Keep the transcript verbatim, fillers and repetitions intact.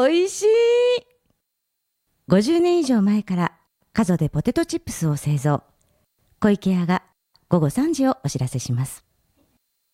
味しい。ごじゅうねん以上前からカゾでポテトチップスを製造。小池屋が午後さんじをお知らせします。